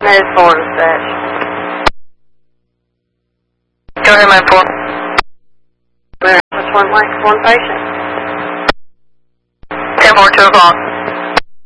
That is 4 dispatch. Go ahead, line 4. Which one, like, one patient? 10-4, 2 o'clock.